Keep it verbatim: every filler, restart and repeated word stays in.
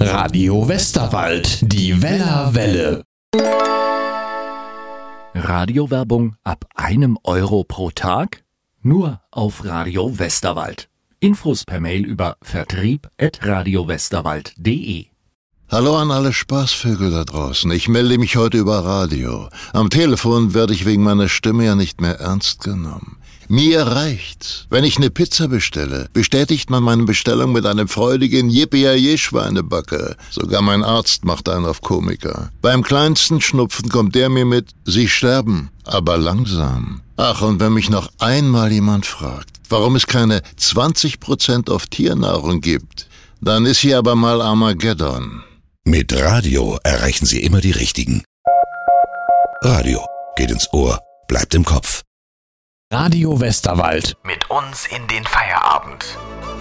Radio Westerwald, die Wellerwelle. Radiowerbung ab einem Euro pro Tag? Nur auf Radio Westerwald. Infos per Mail über vertrieb at radiowesterwald punkt de. Hallo an alle Spaßvögel da draußen. Ich melde mich heute über Radio. Am Telefon werde ich wegen meiner Stimme ja nicht mehr ernst genommen. Mir reicht's. Wenn ich eine Pizza bestelle, bestätigt man meine Bestellung mit einem freudigen Yippie-Schweinebacke. Sogar mein Arzt macht einen auf Komiker. Beim kleinsten Schnupfen kommt der mir mit, Sie sterben, aber langsam. Ach, und wenn mich noch einmal jemand fragt, warum es keine zwanzig Prozent auf Tiernahrung gibt, dann ist hier aber mal Armageddon. Mit Radio erreichen Sie immer die Richtigen. Radio geht ins Ohr, bleibt im Kopf. Radio Westerwald. Mit uns in den Feierabend.